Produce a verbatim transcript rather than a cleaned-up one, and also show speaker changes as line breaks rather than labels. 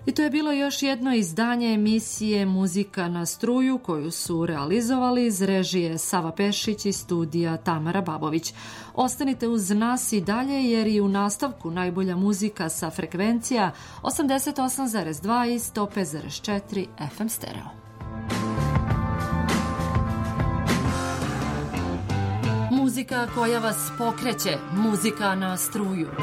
I to je bilo još jedno izdanje emisije Muzika na struju koju su realizovali iz režije Sava Pešić i studija Tamara Babović. Ostanite uz nas i dalje jer i u nastavku najbolja muzika sa frekvencija osamdeset osam zarez dva i sto pet zarez četiri F M stereo. Muzika koja vas pokreće, muzika na struju.